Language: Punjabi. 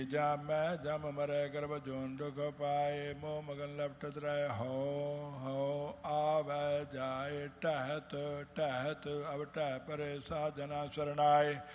ਜਾਮੈ ਜਮ ਮਰੈ ਗਰਭ ਜੋਨ ਦੁਖ ਪਾਏ ਮੋਹ ਮਗਨ ਲਪਟਤ ਰਹਿ ਹਉ ਹਉ ਆਵੈ ਜਾਏ ਟਹਿਤ ਟਹਿਤ ਅਵ ਟਹਿ ਪਰੇ ਸਾਜਨਾ ਸਰਨਾਏ